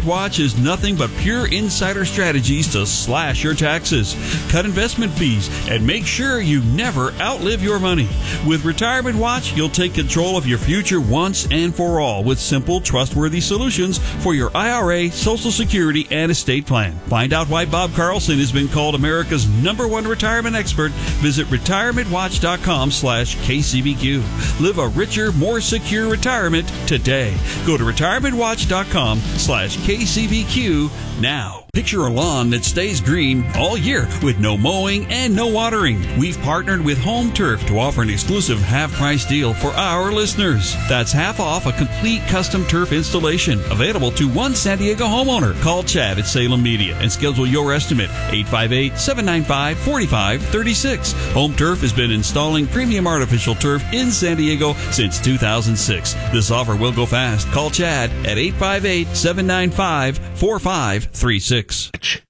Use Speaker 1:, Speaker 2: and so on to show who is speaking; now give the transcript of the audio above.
Speaker 1: Watch is nothing but pure insider strategies to slash your taxes, cut investment fees, and make sure you never outlive your money. With Retirement Watch, you'll take control of your future once and for all with simple, trustworthy solutions for your IRA, Social Security, and estate plan. Find out why Bob Carlson has been called America's #1 retirement expert. Visit retirementwatch.com/KCBQ. Live a richer, more secure retirement today. Go to retirementwatch.com/KCBQ now. Picture a lawn that stays green all year with no mowing and no watering. We've partnered with Home Turf to offer an exclusive half-price deal for our listeners. That's half off a complete custom turf installation available to one San Diego homeowner. Call Chad at Salem Media and schedule your estimate. 858-795-4536. Home Turf has been installing premium artificial turf in San Diego since 2006. This offer will go fast. Call Chad at 858-795-4536.